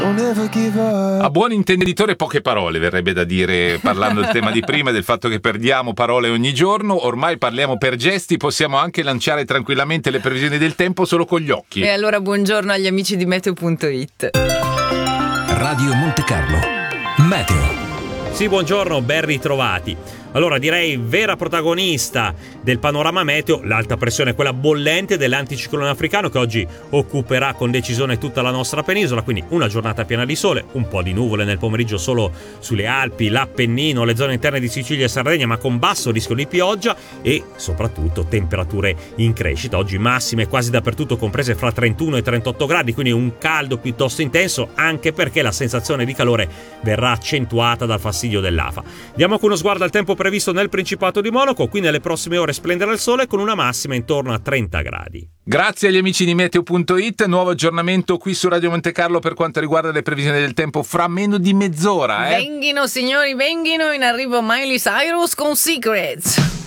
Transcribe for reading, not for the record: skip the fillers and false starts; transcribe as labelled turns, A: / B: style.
A: A buon intenditore poche parole, verrebbe da dire, parlando del tema di prima, del fatto che perdiamo parole ogni giorno. Ormai parliamo per gesti, possiamo anche lanciare tranquillamente le previsioni del tempo solo con gli occhi.
B: E allora buongiorno agli amici di Meteo.it.
C: Radio Monte Carlo Meteo.
D: Sì, buongiorno, ben ritrovati. Allora, direi vera protagonista del panorama meteo, l'alta pressione, quella bollente dell'anticiclone africano che oggi occuperà con decisione tutta la nostra penisola, quindi una giornata piena di sole, un po' di nuvole nel pomeriggio solo sulle Alpi, l'Appennino, le zone interne di Sicilia e Sardegna, ma con basso rischio di pioggia e soprattutto temperature in crescita. Oggi massime quasi dappertutto comprese fra 31 e 38 gradi, quindi un caldo piuttosto intenso, anche perché la sensazione di calore verrà accentuata dal fastidio dell'afa. Diamo anche uno sguardo al tempo previsto nel Principato di Monaco. Qui nelle prossime ore splenderà il sole con una massima intorno a 30 gradi.
A: Grazie agli amici di Meteo.it, nuovo aggiornamento qui su Radio Monte Carlo per quanto riguarda le previsioni del tempo fra meno di mezz'ora.
B: Venghino signori, venghino, in arrivo Miley Cyrus con Secrets.